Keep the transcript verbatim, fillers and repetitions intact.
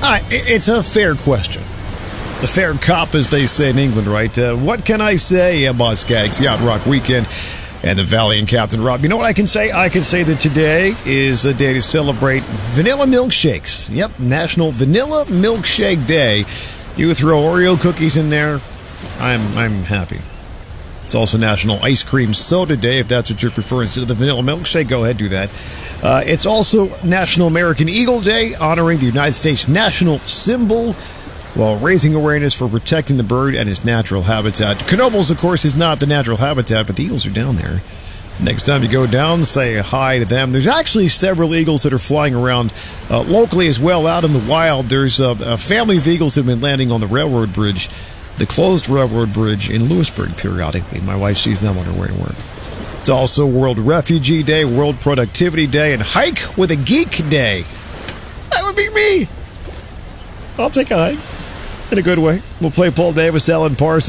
Uh, it's a fair question. The fair cop, as they say in England, right? Uh, what can I say, yeah, Boss Skaggs, Yacht Rock Weekend, and the Valiant Captain Rob. You know what I can say? I can say that today is a day to celebrate vanilla milkshakes. Yep, National Vanilla Milkshake Day. You throw Oreo cookies in there, I'm I'm happy. It's also National Ice Cream Soda Day, if that's what you prefer instead of the vanilla milkshake. Go ahead, do that. Uh, it's also National American Eagle Day, honoring the United States national symbol, while raising awareness for protecting the bird and its natural habitat. Knoebels, of course, is not the natural habitat, but the eagles are down there. Next time you go down, say hi to them. There's actually several eagles that are flying around uh, locally as well, out in the wild. There's a, a family of eagles that have been landing on the railroad bridge, the closed railroad bridge in Lewisburg periodically. My wife sees them on her way to work. It's also World Refugee Day, World Productivity Day, and Hike with a Geek Day. That would be me. I'll take a hike. In a good way. We'll play Paul Davis, Alan Parsons.